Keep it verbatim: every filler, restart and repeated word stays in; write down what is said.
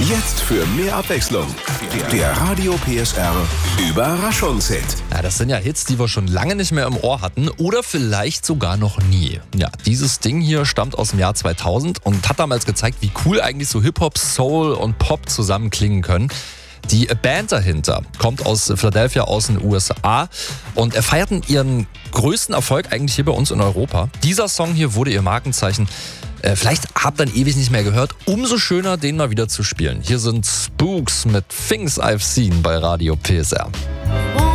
Jetzt für mehr Abwechslung. Der Radio P S R Überraschungshit. Ja, das sind ja Hits, die wir schon lange nicht mehr im Ohr hatten oder vielleicht sogar noch nie. Ja, dieses Ding hier stammt aus dem Jahr zweitausend und hat damals gezeigt, wie cool eigentlich so Hip-Hop, Soul und Pop zusammen klingen können. Die Band dahinter kommt aus Philadelphia, aus den U S A und feierten ihren größten Erfolg eigentlich hier bei uns in Europa. Dieser Song hier wurde ihr Markenzeichen. Äh, vielleicht habt ihr ihn ewig nicht mehr gehört. Umso schöner, den mal wieder zu spielen. Hier sind Spooks mit Things I've Seen bei Radio P S R.